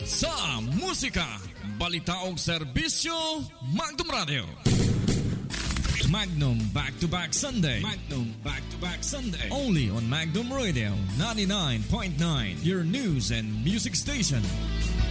sa musika, balita o serbisyo, Magnum Radio. Magnum Back-to-Back Sunday. Magnum Back-to-Back Sunday. Only on Magnum Radio 99.9, your news and music station.